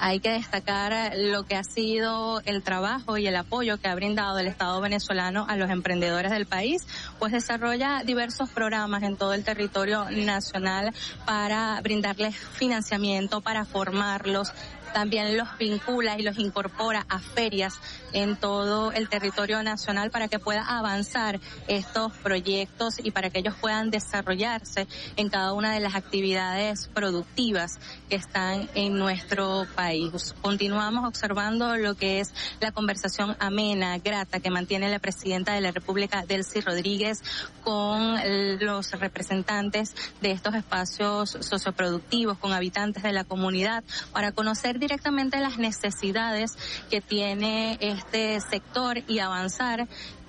Hay que destacar lo que ha sido el trabajo y el apoyo que ha brindado el Estado venezolano a los emprendedores del país, pues desarrolla diversos programas en todo el territorio nacional para brindarles financiamiento, para formarlos. También los vincula y los incorpora a ferias en todo el territorio nacional para que pueda avanzar estos proyectos y para que ellos puedan desarrollarse en cada una de las actividades productivas que están en nuestro país. Continuamos observando lo que es la conversación amena, grata, que mantiene la presidenta de la República, Delcy Rodríguez, con los representantes de estos espacios socioproductivos, con habitantes de la comunidad, para conocer directamente las necesidades que tiene este sector y avanzar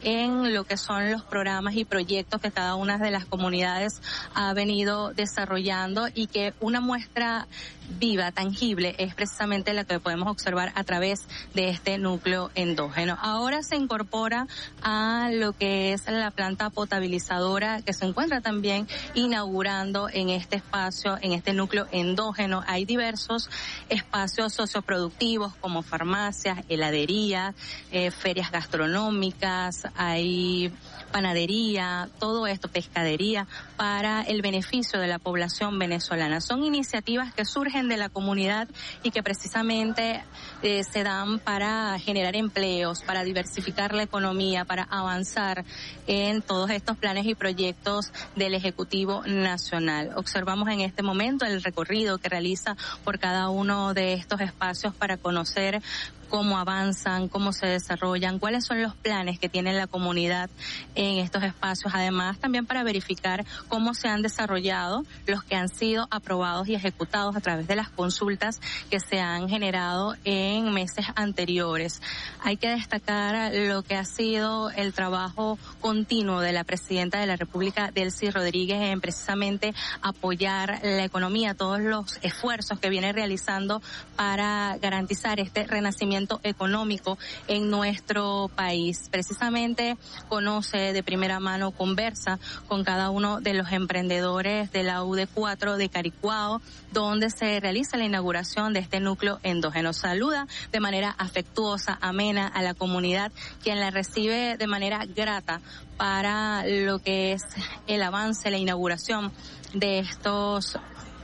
en lo que son los programas y proyectos que cada una de las comunidades ha venido desarrollando, y que una muestra viva, tangible, es precisamente la que podemos observar a través de este núcleo endógeno. Ahora se incorpora a lo que es la planta potabilizadora que se encuentra también inaugurando en este espacio, en este núcleo endógeno. Hay diversos espacios socioproductivos como farmacias, heladerías, ferias gastronómicas, hay panadería, todo esto, pescadería, para el beneficio de la población venezolana. Son iniciativas que surgen de la comunidad y que precisamente se dan para generar empleos, para diversificar la economía, para avanzar en todos estos planes y proyectos del Ejecutivo Nacional. Observamos en este momento el recorrido que realiza por cada uno de estos espacios para conocer cómo avanzan, cómo se desarrollan, cuáles son los planes que tiene la comunidad en estos espacios. Además, también para verificar cómo se han desarrollado los que han sido aprobados y ejecutados a través de las consultas que se han generado en meses anteriores. Hay que destacar lo que ha sido el trabajo continuo de la presidenta de la República, Delcy Rodríguez, en precisamente apoyar la economía, todos los esfuerzos que viene realizando para garantizar este renacimiento económico en nuestro país. Precisamente conoce de primera mano, conversa con cada uno de los emprendedores de la UD4 de Caricuao, donde se realiza la inauguración de este núcleo endógeno. Saluda de manera afectuosa, amena a la comunidad, quien la recibe de manera grata para lo que es el avance, la inauguración de estos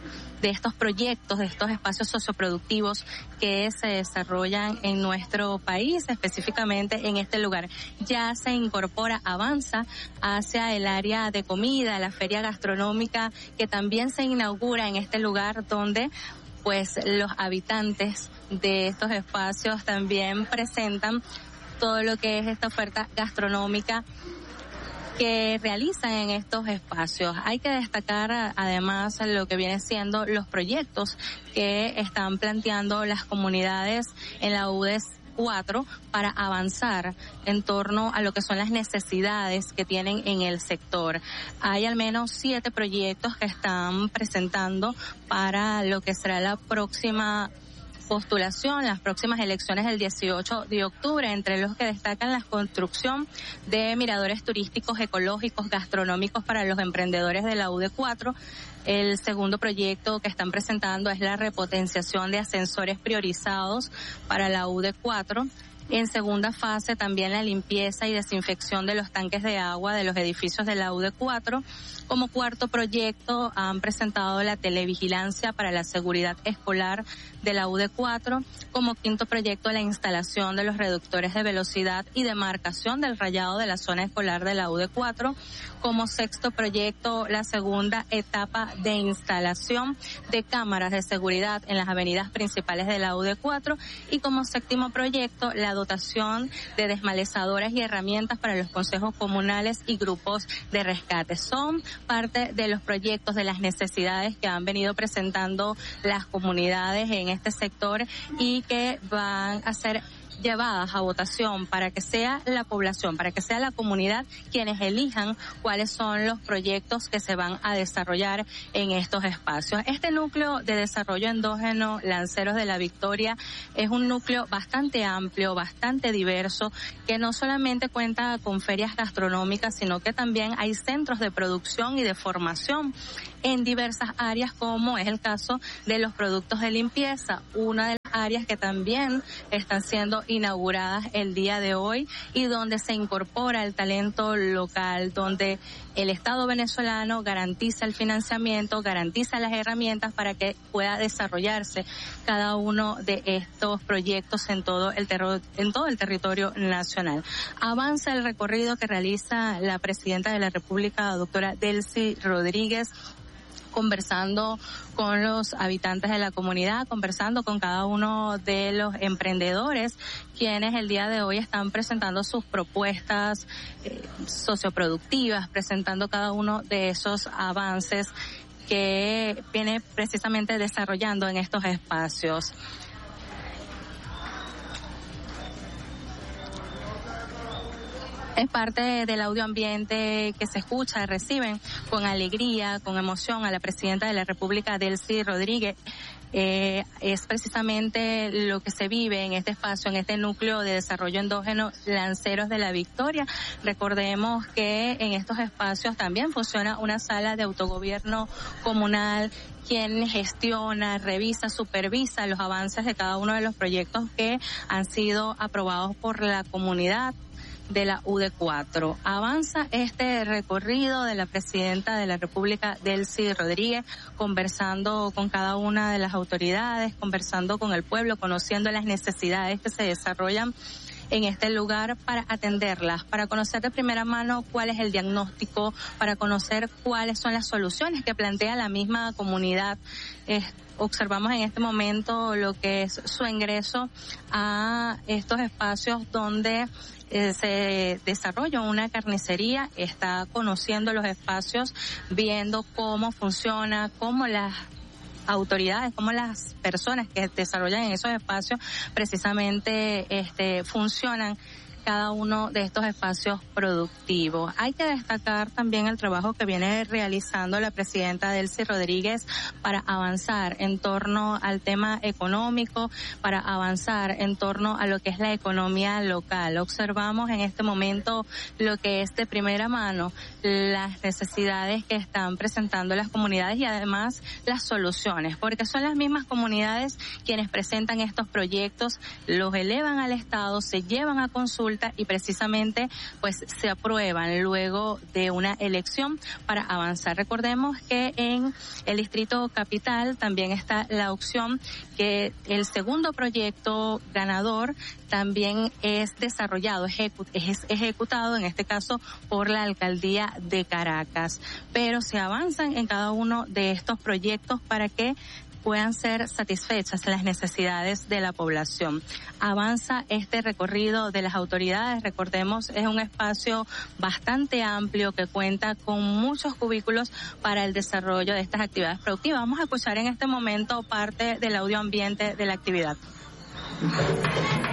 proyectos, de estos espacios socioproductivos que se desarrollan en nuestro país, específicamente en este lugar. Ya se incorpora, avanza hacia el área de comida, la feria gastronómica, que también se inaugura en este lugar, donde pues los habitantes de estos espacios también presentan todo lo que es esta oferta gastronómica que realizan en estos espacios. Hay que destacar además lo que viene siendo los proyectos que están planteando las comunidades en la UD4 para avanzar en torno a lo que son las necesidades que tienen en el sector. Hay al menos 7 proyectos que están presentando para lo que será la próxima postulación, las próximas elecciones del 18 de octubre, entre los que destacan la construcción de miradores turísticos, ecológicos, gastronómicos para los emprendedores de la UD4. El segundo proyecto que están presentando es la repotenciación de ascensores priorizados para la UD4. En segunda fase, también la limpieza y desinfección de los tanques de agua de los edificios de la UD4. Como cuarto proyecto, han presentado la televigilancia para la seguridad escolar de la UD4. Como quinto proyecto, la instalación de los reductores de velocidad y demarcación del rayado de la zona escolar de la UD4. Como sexto proyecto, la segunda etapa de instalación de cámaras de seguridad en las avenidas principales de la UD4. Y como séptimo proyecto, la dotación de desmalezadoras y herramientas para los consejos comunales y grupos de rescate. Son parte de los proyectos, de las necesidades que han venido presentando las comunidades en este sector y que van a ser llevadas a votación para que sea la población, para que sea la comunidad quienes elijan cuáles son los proyectos que se van a desarrollar en estos espacios. Este núcleo de desarrollo endógeno Lanceros de la Victoria es un núcleo bastante amplio, bastante diverso, que no solamente cuenta con ferias gastronómicas, sino que también hay centros de producción y de formación en diversas áreas, como es el caso de los productos de limpieza. Una de áreas que también están siendo inauguradas el día de hoy y donde se incorpora el talento local, donde el Estado venezolano garantiza el financiamiento, garantiza las herramientas para que pueda desarrollarse cada uno de estos proyectos en todo el territorio nacional. Avanza el recorrido que realiza la presidenta de la República, doctora Delcy Rodríguez, conversando con los habitantes de la comunidad, conversando con cada uno de los emprendedores, quienes el día de hoy están presentando sus propuestas socioproductivas, presentando cada uno de esos avances que viene precisamente desarrollando en estos espacios. Es parte del audio ambiente que se escucha, reciben con alegría, con emoción a la presidenta de la República, Delcy Rodríguez. Es precisamente lo que se vive en este espacio, en este núcleo de desarrollo endógeno Lanceros de la Victoria. Recordemos que en estos espacios también funciona una sala de autogobierno comunal, quien gestiona, revisa, supervisa los avances de cada uno de los proyectos que han sido aprobados por la comunidad de la UD4. Avanza este recorrido de la presidenta de la República, Delcy Rodríguez, conversando con cada una de las autoridades, conversando con el pueblo, conociendo las necesidades que se desarrollan en este lugar para atenderlas, para conocer de primera mano cuál es el diagnóstico, para conocer cuáles son las soluciones que plantea la misma comunidad. Observamos en este momento lo que es su ingreso a estos espacios donde se desarrolla una carnicería, está conociendo los espacios, viendo cómo funciona, cómo las autoridades, como las personas que desarrollan en esos espacios precisamente funcionan cada uno de estos espacios productivos. Hay que destacar también el trabajo que viene realizando la presidenta Delcy Rodríguez para avanzar en torno al tema económico, para avanzar en torno a lo que es la economía local. Observamos en este momento lo que es de primera mano las necesidades que están presentando las comunidades y además las soluciones, porque son las mismas comunidades quienes presentan estos proyectos, los elevan al Estado, se llevan a consulta y precisamente pues se aprueban luego de una elección para avanzar. Recordemos que en el Distrito Capital también está la opción que el segundo proyecto ganador también es desarrollado, es ejecutado en este caso por la Alcaldía de Caracas, pero se avanzan en cada uno de estos proyectos para que puedan ser satisfechas las necesidades de la población. Avanza este recorrido de las autoridades, recordemos, es un espacio bastante amplio que cuenta con muchos cubículos para el desarrollo de estas actividades productivas. Vamos a escuchar en este momento parte del audio ambiente de la actividad.